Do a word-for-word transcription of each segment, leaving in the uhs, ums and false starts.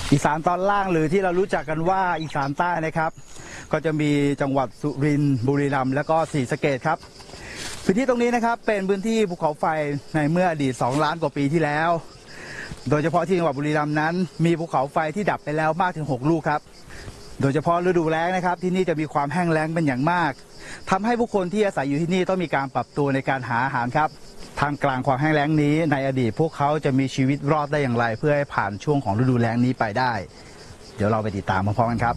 อีสานตอนล่างหรือที่เรารู้จักกันว่าอีสานใต้นะครับก็จะมีจังหวัดสุรินทร์บุรีรัมย์และก็ศรีสะเกษครับพื้นที่ตรงนี้นะครับเป็นพื้นที่ภูเขาไฟในเมื่ออดีตสองล้านกว่าปีที่แล้วโดยเฉพาะที่จังหวัดบุรีรัมย์นั้นมีภูเขาไฟที่ดับไปแล้วมากถึงหกลูกครับโดยเฉพาะฤดูแล้งนะครับที่นี่จะมีความแห้งแล้งเป็นอย่างมากทำให้ผู้คนที่อาศัยอยู่ที่นี่ต้องมีการปรับตัวในการหาอาหารครับทางกลางความแห้งแล้งนี้ในอดีตพวกเขาจะมีชีวิตรอดได้อย่างไรเพื่อให้ผ่านช่วงของฤดูแล้งนี้ไปได้เดี๋ยวเราไปติดตามพร้อมๆกันครับ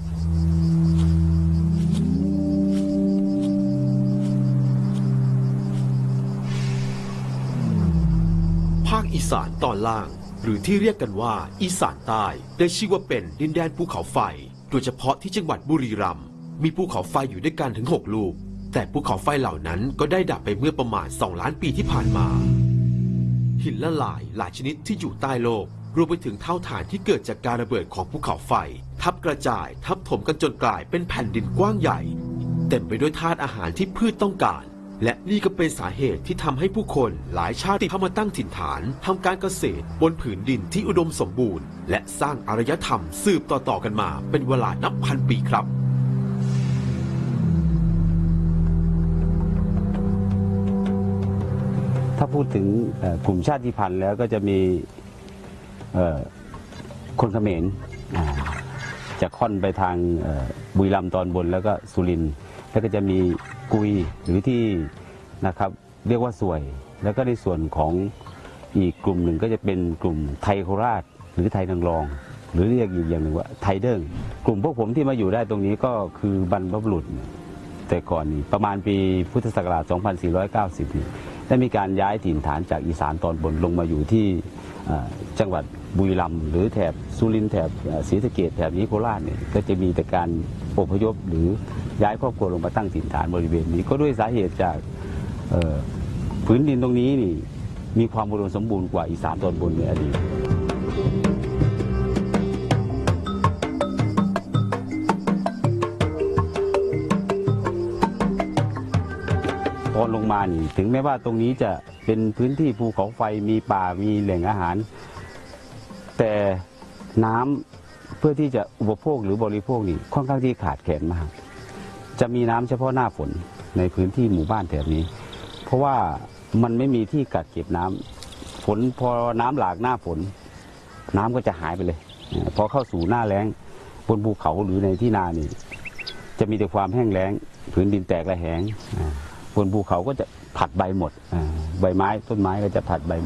ภาคอีสานตอนล่างหรือที่เรียกกันว่าอีสานใต้ได้ชื่อว่าเป็นดินแดนภูเขาไฟโดยเฉพาะที่จังหวัดบุรีรัมย์มีภูเขาไฟอยู่ด้วยกันถึงหกลูกแต่ภูเขาไฟเหล่านั้นก็ได้ดับไปเมื่อประมาณสองล้านปีที่ผ่านมาหินละลายหลายชนิดที่อยู่ใต้โลกรวมไปถึงเท่าฐานที่เกิดจากการระเบิดของภูเขาไฟทับกระจายทับถมกันจนกลายเป็นแผ่นดินกว้างใหญ่เต็มไปด้วยธาตุอาหารที่พืชต้องการและนี่ก็เป็นสาเหตุที่ทำให้ผู้คนหลายชาติเข้ามาตั้งถิ่นฐานทำการเกษตรบนผืนดินที่อุดมสมบูรณ์และสร้างอารยธรรมสืบต่อๆกันมาเป็นเวลานับพันปีครับถ้าพูดถึงกลุ่มชาติพันธุ์แล้วก็จะมีคนเขมรจะค่อนไปทางบุรีรัมย์ตอนบนแล้วก็สุรินทร์แล้วก็จะมีกุยหรือที่นะครับเรียกว่าสวยแล้วก็ในส่วนของอีกกลุ่มหนึ่งก็จะเป็นกลุ่มไทยโคราชหรือไทยนางรองหรือเรียกอีกอย่างหนึ่งว่าไทยเดิ้งกลุ่มพวกผมที่มาอยู่ได้ตรงนี้ก็คือบรรพบุรุษแต่ก่อนนี้ประมาณปีพุทธศักราชสองพันสี่ร้อยเก้าสิบได้มีการย้ายถิ่นฐานจากอีสานตอนบนลงมาอยู่ที่จังหวัดบุรีรัมย์หรือแถบสุรินทร์แถบศรีสะเกษแถบนี้โคราชเนี่ยก็จะมีแต่การอพยพหรือย้ายครอบครัวลงมาตั้งถิ่นฐานบริเวณนี้ก็ด้วยสาเหตุจากพื้นดินตรงนี้นี่มีความอุดมสมบูรณ์กว่าอีสานตอนบนในอดีตตอนลงมานี่ถึงแม้ว่าตรงนี้จะเป็นพื้นที่ภูเขาไฟมีป่ามีแหล่งอาหารแต่น้ำเพื่อที่จะอุปโภคหรือบริโภคนี่ค่อนข้างที่ขาดแคลนมากจะมีน้ำเฉพาะหน้าฝนในพื้นที่หมู่บ้านแถบนี้เพราะว่ามันไม่มีที่กักเก็บน้ำฝนพอน้ำหลากหน้าฝนน้ำก็จะหายไปเลยพอเข้าสู่หน้าแล้งบนภูเขาหรือในที่นานี่จะมีแต่ความแห้งแล้งพื้นดินแตกระแหงบนภูเขาก็จะผลัดใบหมดใบไม้ต้นไม้ก็จะผลัดใบ